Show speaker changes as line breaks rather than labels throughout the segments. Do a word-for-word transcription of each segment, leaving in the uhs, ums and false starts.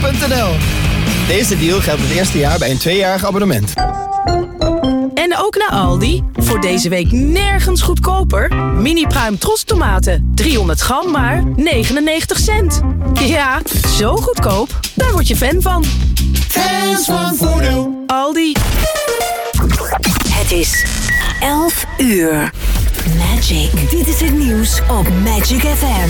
punt n l. Deze deal geldt het eerste jaar bij een tweejarig abonnement.
En ook naar Aldi. Voor deze week nergens goedkoper. Mini Pruim Tros tomaten. driehonderd gram maar negenennegentig cent. Ja, zo goedkoop. Daar word je fan van.
Fans van voordeel.
Aldi.
Het is elf uur. Magic. Dit is het nieuws op Magic F M.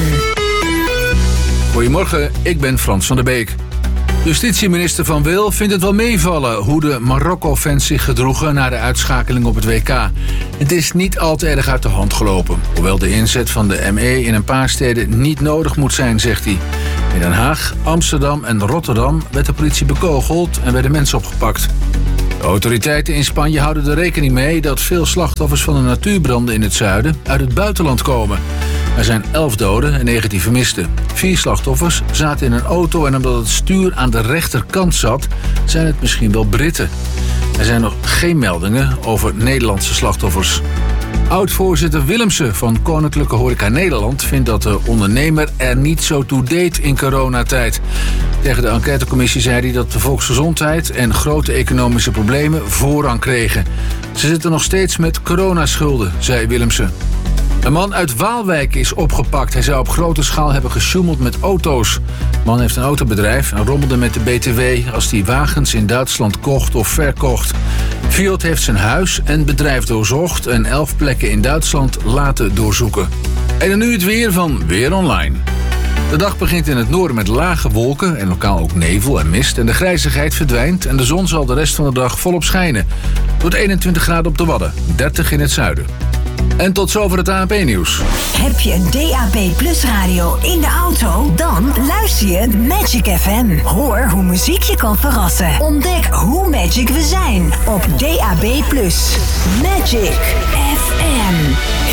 Goedemorgen, ik ben Frans van der Beek. Justitieminister Van Wil vindt het wel meevallen hoe de Marokko-fans zich gedroegen na de uitschakeling op het W K. Het is niet al te erg uit de hand gelopen. Hoewel de inzet van de M E in een paar steden niet nodig moet zijn, zegt hij. In Den Haag, Amsterdam en Rotterdam werd de politie bekogeld en werden mensen opgepakt. De autoriteiten in Spanje houden er rekening mee dat veel slachtoffers van de natuurbranden in het zuiden uit het buitenland komen. Er zijn elf doden en negentien vermisten. Vier slachtoffers zaten in een auto en omdat het stuur aan de rechterkant zat, zijn het misschien wel Britten. Er zijn nog geen meldingen over Nederlandse slachtoffers. Oud-voorzitter Willemsen van Koninklijke Horeca Nederland vindt dat de ondernemer er niet zo toe deed in coronatijd. Tegen de enquêtecommissie zei hij dat de volksgezondheid en grote economische problemen voorrang kregen. Ze zitten nog steeds met coronaschulden, zei Willemsen. Een man uit Waalwijk is opgepakt. Hij zou op grote schaal hebben gesjoemeld met auto's. De man heeft een autobedrijf en rommelde met de B T W als hij wagens in Duitsland kocht of verkocht. Fiat heeft zijn huis en bedrijf doorzocht en elf plekken in Duitsland laten doorzoeken. En dan nu het weer van Weer Online. De dag begint in het noorden met lage wolken en lokaal ook nevel en mist. En de grijzigheid verdwijnt en de zon zal de rest van de dag volop schijnen. Tot eenentwintig graden op de Wadden, dertig in het zuiden. En tot zover het A N P-nieuws.
Heb je een D A B Plus radio in de auto? Dan luister je Magic F M. Hoor hoe muziek je kan verrassen. Ontdek hoe magic we zijn op D A B Plus. Magic F M.